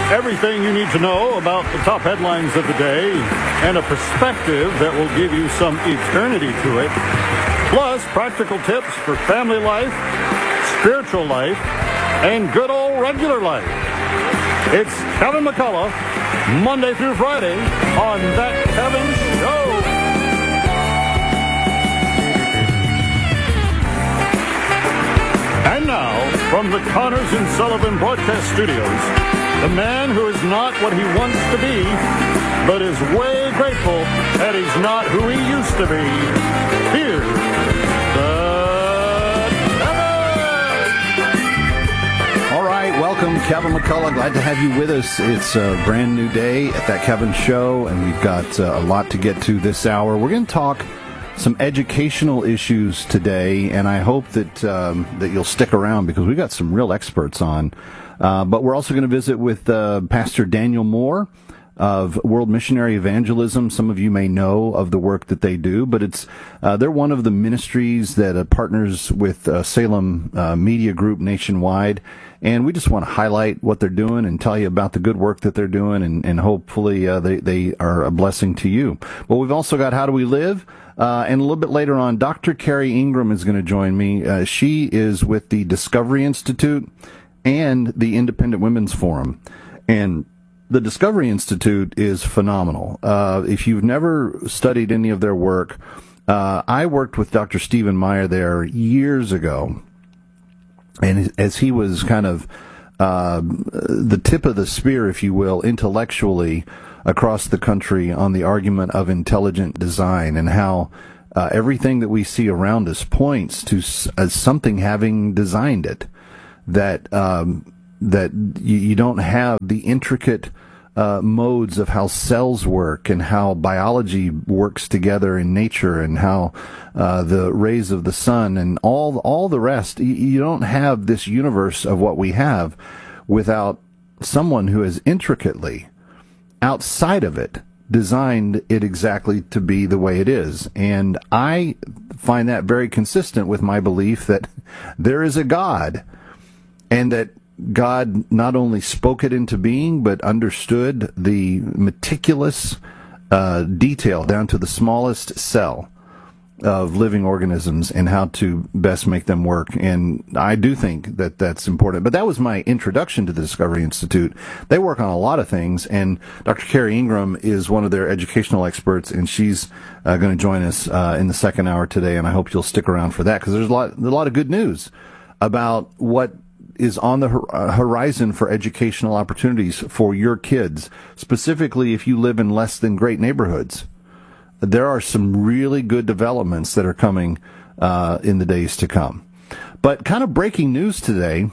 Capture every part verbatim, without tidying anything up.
Everything you need to know about the top headlines of the day and a perspective that will give you some eternity to it. Plus, practical tips for family life, spiritual life, and good old regular life. It's Kevin McCullough, Monday through Friday on That Kevin Show. And now, from the Connors and Sullivan Broadcast Studios, the man who is not what he wants to be, but is way grateful that he's not who he used to be. Here's the Kevin! All right, welcome, Kevin McCullough. Glad to have you with us. It's a brand new day at That Kevin Show, and we've got uh, a lot to get to this hour. We're going to talk some educational issues today, and I hope that um, that you'll stick around because we've got some real experts on. Uh, but we're also going to visit with uh, Pastor Daniel Moore of World Missionary Evangelism. Some of you may know of the work that they do, but it's uh, they're one of the ministries that uh, partners with uh, Salem uh, Media Group nationwide. And we just want to highlight what they're doing and tell you about the good work that they're doing, and, and hopefully uh, they, they are a blessing to you. But we've also got How Do We Live? Uh, and a little bit later on, Doctor Carrie Ingram is going to join me. Uh, she is with the Discovery Institute and the Independent Women's Forum. And the Discovery Institute is phenomenal. Uh, if you've never studied any of their work, uh, I worked with Doctor Stephen Meyer there years ago. And as he was kind of uh, the tip of the spear, if you will, intellectually across the country on the argument of intelligent design and how uh, everything that we see around us points to s- as something having designed it. That um, that you, you don't have the intricate uh, modes of how cells work and how biology works together in nature and how uh, the rays of the sun and all all the rest. You, you don't have this universe of what we have without someone who has intricately, outside of it, designed it exactly to be the way it is. And I find that very consistent with my belief that there is a God, and that God not only spoke it into being, but understood the meticulous uh, detail down to the smallest cell of living organisms and how to best make them work. And I do think that that's important. But that was my introduction to the Discovery Institute. They work on a lot of things, and Doctor Carrie Ingram is one of their educational experts, and she's uh, going to join us uh, in the second hour today, and I hope you'll stick around for that because there's a lot, a lot of good news about what is on the horizon for educational opportunities for your kids, specifically if you live in less than great neighborhoods. There are some really good developments that are coming uh, in the days to come. But kind of breaking news today,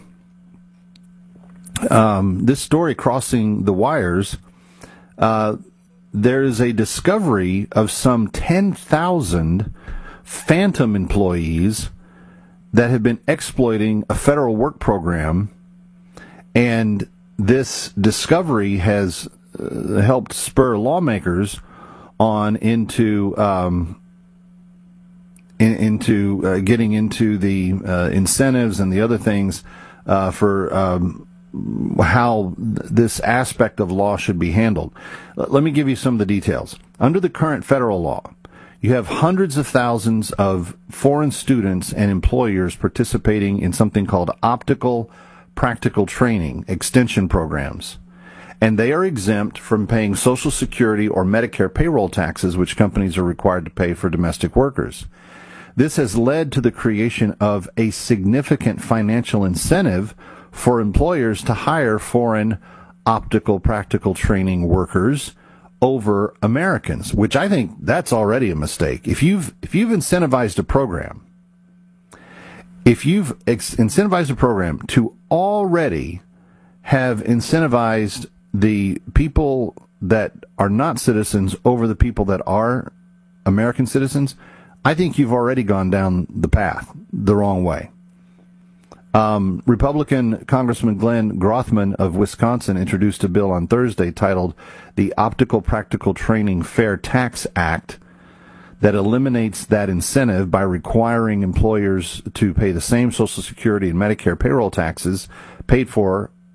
um, this story crossing the wires, uh, there is a discovery of some ten thousand phantom employees that have been exploiting a federal work program, and this discovery has uh, helped spur lawmakers on into um, in, into uh, getting into the uh, incentives and the other things uh, for um, how th- this aspect of law should be handled. L- let me give you some of the details. Under the current federal law, you have hundreds of thousands of foreign students and employers participating in something called optical practical training extension programs. And they are exempt from paying Social Security or Medicare payroll taxes, which companies are required to pay for domestic workers. This has led to the creation of a significant financial incentive for employers to hire foreign optical practical training workers over Americans, which I think that's already a mistake. If you've if you've incentivized a program, if you've ex- incentivized a program to already have incentivized the people that are not citizens over the people that are American citizens, I think you've already gone down the path the wrong way. Um, Republican Congressman Glenn Grothman of Wisconsin introduced a bill on Thursday titled the Optical Practical Training Fair Tax Act that eliminates that incentive by requiring employers to pay the same Social Security and Medicare payroll taxes paid for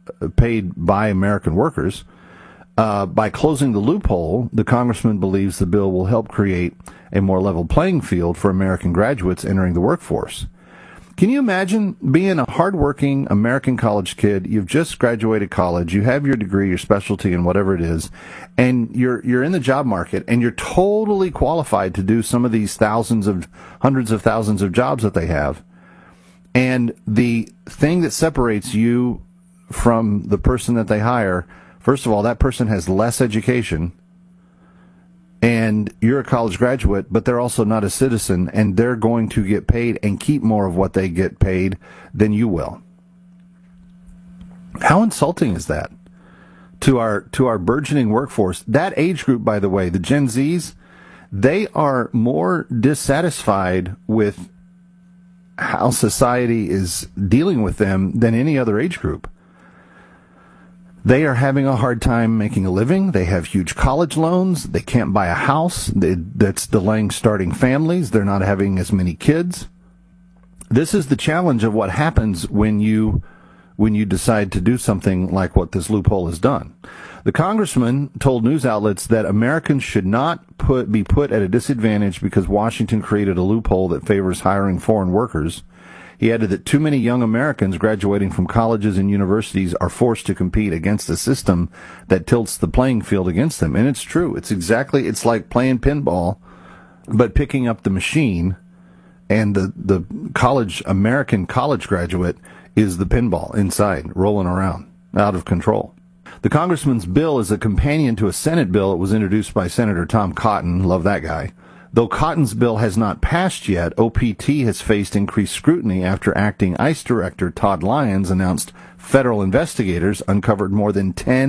paid by American workers. Uh, by closing the loophole, the congressman believes the bill will help create a more level playing field for American graduates entering the workforce. Can you imagine being a hardworking American college kid? You've just graduated college, you have your degree, your specialty, and whatever it is, and you're you're in the job market, and you're totally qualified to do some of these thousands of, hundreds of thousands of jobs that they have. And the thing that separates you from the person that they hire, first of all, that person has less education, and you're a college graduate, but they're also not a citizen, and they're going to get paid and keep more of what they get paid than you will. How insulting is that to our to our burgeoning workforce? That age group, by the way, the Gen Zs, they are more dissatisfied with how society is dealing with them than any other age group. They are having a hard time making a living. They have huge college loans. They can't buy a house. They, that's delaying starting families. They're not having as many kids. This is the challenge of what happens when you when you decide to do something like what this loophole has done. The congressman told news outlets that Americans should not put be put at a disadvantage because Washington created a loophole that favors hiring foreign workers. He added that too many young Americans graduating from colleges and universities are forced to compete against a system that tilts the playing field against them. And it's true. It's exactly, it's like playing pinball, but picking up the machine, and the, the college, American college graduate is the pinball inside, rolling around, out of control. The congressman's bill is a companion to a Senate bill that was introduced by Senator Tom Cotton. Love that guy. Though Cotton's bill has not passed yet, O P T has faced increased scrutiny after acting ICE Director Todd Lyons announced federal investigators uncovered more than ten